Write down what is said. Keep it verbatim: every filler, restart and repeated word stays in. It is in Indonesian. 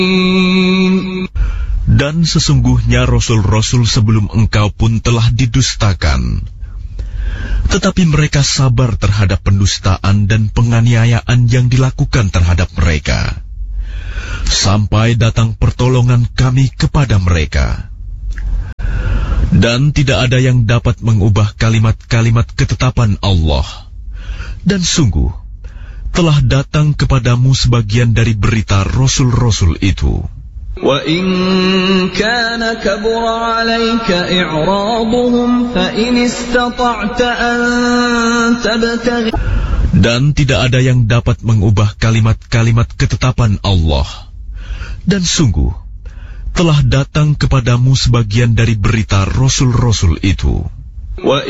Dan sesungguhnya Rasul-Rasul sebelum engkau pun telah didustakan. Tetapi mereka sabar terhadap pendustaan dan penganiayaan yang dilakukan terhadap mereka, sampai datang pertolongan kami kepada mereka. Dan tidak ada yang dapat mengubah kalimat-kalimat ketetapan Allah. Dan sungguh, telah datang kepadamu sebagian dari berita Rasul-Rasul itu. وَإِنْ كَانَ كَبُرَ عَلَيْكَ إِعْرَاضُهُمْ فَإِنِ اسْتَطَعْتَ أَنْ تَبْتَغِيَ. Dan tidak ada yang dapat mengubah kalimat-kalimat ketetapan Allah. Dan sungguh, telah datang kepadamu sebagian dari berita Rasul-Rasul itu. وَإِنْ